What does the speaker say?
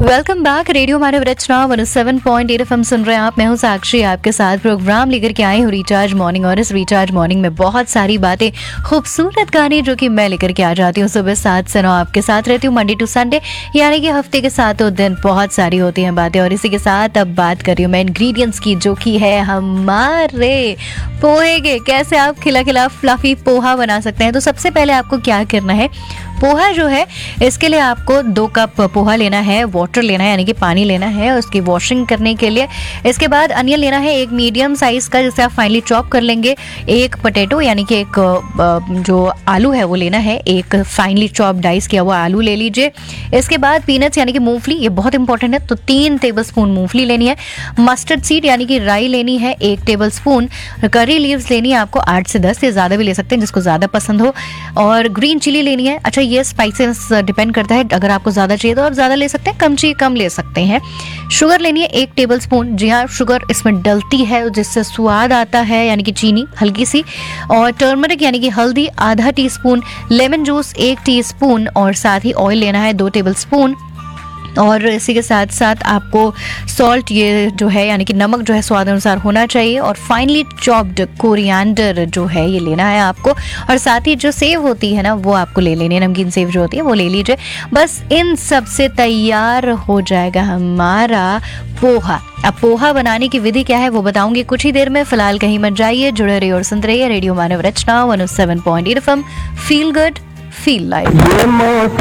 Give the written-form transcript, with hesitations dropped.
Welcome back. Radio मानव रचना 107.8 FM सुन रहे हैं आप। मैं हूं साक्षी, आपके साथ प्रोग्राम लेकर के आई हूं रिचार्ज मॉर्निंग। और इस रिचार्ज मॉर्निंग में बहुत सारी बातें, खूबसूरत गाने जो कि मैं लेकर के आ जाती हूँ सुबह 7 से 9 आपके साथ रहती हूँ मंडे टू संडे, यानी कि हफ्ते के 7 दिन बहुत सारी होती हैं बातें। और इसी के साथ अब बात कर रही हूँ मैं इंग्रेडिएंट्स की, जो कि है हमारे पोहे के। कैसे आप खिला खिला फ्लफी पोहा बना सकते हैं। तो सबसे पहले आपको क्या करना है, पोहा जो है इसके लिए आपको 2 कप पोहा लेना है, वाटर लेना है यानी कि पानी लेना है उसकी वॉशिंग करने के लिए। इसके बाद अनियन लेना है एक मीडियम साइज का, जिसे आप फाइनली चॉप कर लेंगे। एक पोटैटो यानी कि एक जो आलू है वो लेना है, एक फाइनली चॉप डाइस किया हुआ आलू ले लीजिए। इसके बाद पीनट्स यानी कि मूंगफली, ये बहुत इंपॉर्टेंट है, तो 3 टेबलस्पून मूंगफली लेनी है। मस्टर्ड सीड यानी कि राई लेनी है 1 टेबलस्पून। करी लीव्स लेनी है आपको 8 से 10, ये ज़्यादा भी ले सकते हैं जिसको ज़्यादा पसंद हो। और ग्रीन चिली लेनी है। अच्छा, ये स्पाइसेस डिपेंड करता है, अगर आपको ज़्यादा चाहिए तो आप ज़्यादा ले सकते हैं, कम चाहिए कम ले सकते हैं। शुगर लेनी है 1 टेबलस्पून। जी हाँ, शुगर इसमें डलती है जिससे स्वाद आता है, यानी कि चीनी हल्की सी। और टर्मरिक यानी कि हल्दी आधा टीस्पून। Lemon juice 1 teaspoon. और साथ ही ऑयल लेना है 2 टेबलस्पून। और इसी के साथ साथ आपको सॉल्ट, ये जो है यानी कि नमक जो है स्वाद अनुसार होना चाहिए। और फाइनली चॉप्ड कोरिएंडर जो है ये लेना है आपको। और साथ ही जो सेव होती है ना वो आपको ले लेनी है, नमकीन सेव जो होती है वो ले लीजिए। बस इन सब से तैयार हो जाएगा हमारा पोहा। अब पोहा बनाने की विधि क्या है वो बताऊंगी कुछ ही देर में। फिलहाल कहीं मत जाइए, जुड़े रहिए और सुनते रहिए रेडियो मानव रचना 107.8 FM. Feel good feel life.